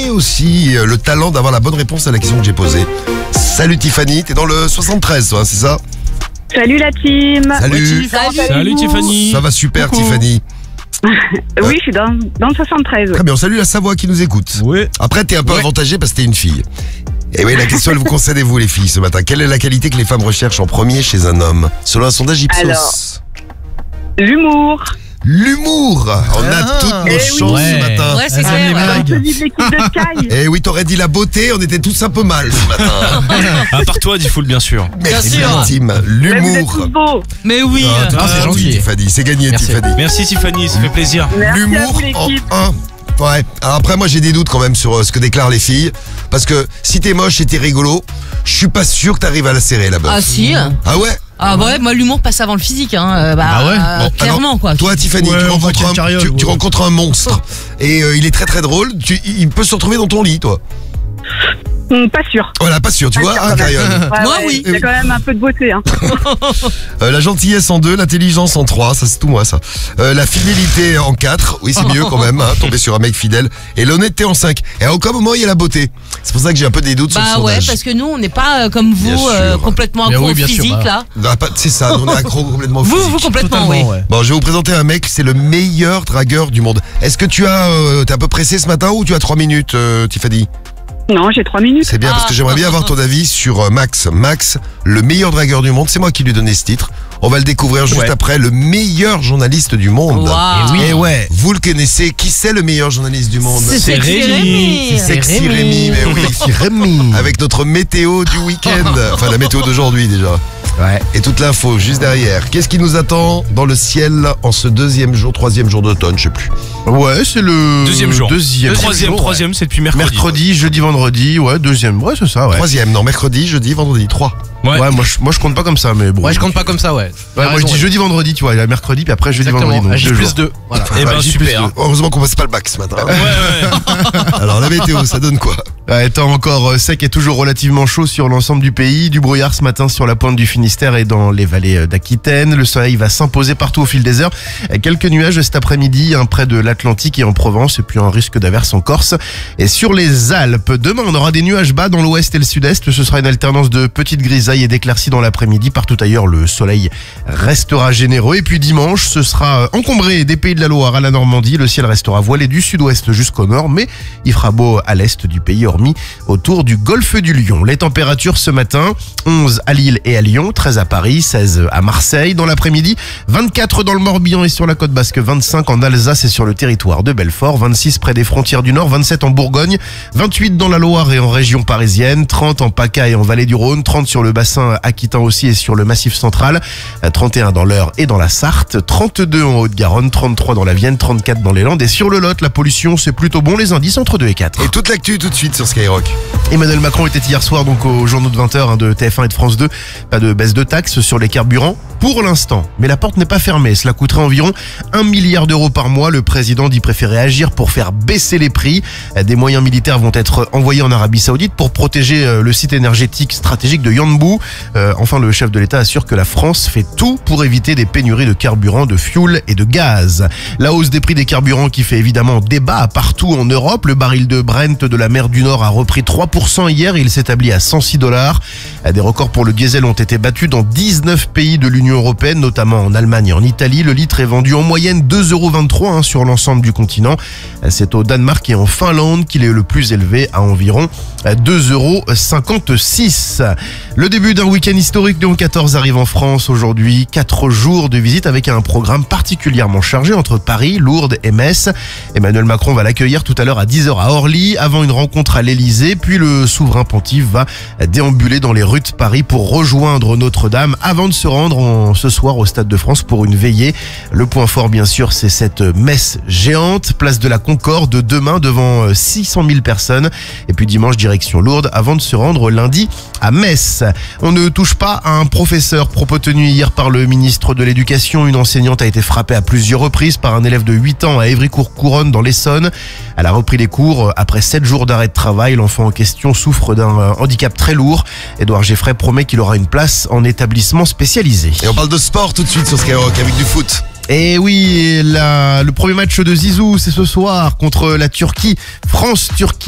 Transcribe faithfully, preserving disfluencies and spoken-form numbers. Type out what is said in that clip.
et aussi euh, le talent d'avoir la bonne réponse à la question que j'ai posée. Salut Tiffany, t'es dans le soixante-treize, toi, c'est ça? Salut la team. Salut. Salut, Salut Tiffany. Ça va super Coucou. Tiffany. Oui, je suis dans, dans le soixante-treize. Très bien, salut la Savoie qui nous écoute. Oui. Après, t'es un peu Ouais. avantagée parce que t'es une fille. Et oui, la question, elle vous concerne vous les filles ce matin. Quelle est la qualité que les femmes recherchent en premier chez un homme? Selon un sondage Ipsos. Alors. L'humour. L'humour. On a Ah. toutes nos Eh oui. chances Ouais. ce matin. Ouais, c'est Elles vrai. aiment les ouais. blagues. Celui de l'équipe de Sky. Eh oui, t'aurais dit la beauté, on était tous un peu mal ce matin. À part toi, Diffoul, bien sûr. Merci sûr. Tim. Mais vous êtes L'humour. tous beaux. Mais oui. Ah, t'es Ah, très c'est gentil, gentil. Tiffany. C'est gagné, Merci. Tiffany. Merci Tiffany, ça fait plaisir. Merci à L'humour vous l'équipe. en un. Ouais. Alors après, moi, j'ai des doutes quand même sur euh, ce que déclarent les filles. Parce que si t'es moche et t'es rigolo, je suis pas sûr que t'arrives à la serrer là-bas. Ah si. Ah ouais? Ah ouais, moi l'humour passe avant le physique. Hein. Euh, Bah, Ah ouais euh, Bon, clairement alors, quoi. Toi, Tiffany, Ouais, tu, on voit rencontres qu'il y a un, une carriole, tu, tu ouais. rencontres un monstre. Et euh, il est très très drôle. Tu, il peut se retrouver dans ton lit, toi. Hum, pas sûr. Voilà, pas sûr, tu vois, Pas hein, sûr, Carriole. Ouais, Moi, ouais, oui. Il y a quand même un peu de beauté. Hein. Euh, la gentillesse en deux, l'intelligence en trois, ça c'est tout moi ça. Euh, la fidélité en quatre, oui c'est mieux quand même, hein, tomber sur un mec fidèle. Et l'honnêteté en cinq. Et à aucun moment il y a la beauté. C'est pour ça que j'ai un peu des doutes sur le Bah ouais, sondage. parce que nous on n'est pas euh, comme Bien vous sûr. euh, complètement Bien accro oui, au bien sûr, physique bah. là. Ah, pas- c'est ça, nous, on est accro complètement au Vous, physique. vous complètement, oui. ouais. Bon, je vais vous présenter un mec, c'est le meilleur dragueur du monde. Est-ce que tu as, euh, t'es un peu pressé ce matin ou tu as trois minutes, euh, Tiffany? Non, j'ai trois minutes. C'est bien parce que Ah. j'aimerais bien avoir ton avis sur euh, Max. Max, le meilleur dragueur du monde, c'est moi qui lui ai donné ce titre. On va le découvrir juste Ouais. après, le meilleur journaliste du monde. Waouh. Et ouais. Vous le connaissez, qui c'est le meilleur journaliste du monde? C'est C'est Sexy Rémi. Rémi. C'est Sexy Rémi, mais oui. Sexy Rémi. Avec notre météo du week-end. Enfin, la météo d'aujourd'hui déjà. Ouais. Et toute l'info juste derrière. Qu'est-ce qui nous attend dans le ciel en ce deuxième jour, troisième jour d'automne, je sais plus. Ouais, c'est le Deuxième jour. Deuxième, Le troisième, jour, troisième, c'est depuis ouais. mercredi. Mercredi, jeudi, vendredi, ouais, deuxième, ouais, c'est ça, ouais. Troisième, non, mercredi, jeudi, vendredi, trois. Ouais. Ouais, moi je, moi je compte pas comme ça, mais bon. Ouais, je compte pas comme ça, ouais. Ouais, T'as moi je raison, dis ouais. jeudi, vendredi, tu vois, il y a mercredi, puis après jeudi, Exactement. vendredi. donc J deux plus jours. deux. Voilà. Eh ben Ouais, J plus super. deux. Heureusement qu'on passe pas le bac ce matin. Ouais, ouais. Alors la météo, ça donne quoi? Ouais, temps encore euh, sec et toujours relativement chaud sur l'ensemble du pays. Du brouillard ce matin sur la pointe du Finistère et dans les vallées euh, d'Aquitaine. Le soleil va s'imposer partout au fil des heures. Euh, Quelques nuages cet après-midi, hein, près de l'Atlantique et en Provence, et puis un risque d'averse en Corse. Et sur les Alpes, demain on aura des nuages bas dans l'ouest et le sud-est. Ce sera une alternance de petites grisailles et d'éclaircies dans l'après-midi. Partout ailleurs, le soleil restera généreux. Et puis dimanche, ce sera encombré des pays de la Loire à la Normandie. Le ciel restera voilé du sud-ouest jusqu'au nord, mais il fera beau à l'est du pays, hormis autour du golfe du Lion. Les températures ce matin, onze à Lille et à Lyon, treize à Paris, seize à Marseille. Dans l'après-midi, vingt-quatre dans le Morbihan et sur la côte basque, vingt-cinq en Alsace et sur le territoire de Belfort, vingt-six près des frontières du Nord, vingt-sept en Bourgogne, vingt-huit dans la Loire et en région parisienne, trente en PACA et en vallée du Rhône, trente sur le bassin aquitain aussi et sur le massif central, trente et un dans l'Eure et dans la Sarthe, trente-deux en Haute-Garonne, trente-trois dans la Vienne, trente-quatre dans les Landes et sur le Lot, la pollution c'est plutôt bon, les indices entre deux et quatre. Et toute l'actu tout de suite sur Skyrock. Emmanuel Macron était hier soir donc aux journaux de vingt heures de T F un et de France deux. Pas de baisse de taxes sur les carburants pour l'instant. Mais la porte n'est pas fermée. Cela coûterait environ un milliard d'euros par mois. Le président dit préférer agir pour faire baisser les prix. Des moyens militaires vont être envoyés en Arabie Saoudite pour protéger le site énergétique stratégique de Yanbu. Euh, enfin, le chef de l'État assure que la France fait tout pour éviter des pénuries de carburant, de fuel et de gaz. La hausse des prix des carburants qui fait évidemment débat partout en Europe. Le baril de Brent de la mer du Nord a repris trois pour cent hier et il s'établit à cent six dollars. Des records pour le diesel ont été battus dans dix-neuf pays de l'Union européenne, notamment en Allemagne et en Italie. Le litre est vendu en moyenne deux euros vingt-trois hein, sur l'ensemble du continent. C'est au Danemark et en Finlande qu'il est le plus élevé à environ deux euros cinquante-six. Le début d'un week-end historique, Léon quatorze arrive en France aujourd'hui. Quatre jours de visite avec un programme particulièrement chargé entre Paris, Lourdes et Metz. Emmanuel Macron va l'accueillir tout à l'heure à dix heures à Orly, avant une rencontre à l'Elysée. Puis le souverain pontife va déambuler dans les rues de Paris pour rejoindre Notre-Dame avant de se rendre en, ce soir au Stade de France pour une veillée. Le point fort, bien sûr, c'est cette messe géante, place de la Concorde, demain devant six cent mille personnes. Et puis dimanche, direction Lourdes avant de se rendre lundi à Metz. On ne touche pas à un professeur. Propos tenu hier par le ministre de l'Éducation. Une enseignante a été frappée à plusieurs reprises par un élève de huit ans à Évry-Courcouronnes dans l'Essonne. Elle a repris les cours après sept jours d'arrêt de travail. L'enfant en question souffre d'un handicap très lourd. Édouard Geffray promet qu'il aura une place en établissement spécialisé. Et on parle de sport tout de suite sur Skyrock avec du foot. Et oui, la, le premier match de Zizou, c'est ce soir contre la Turquie. France-Turquie.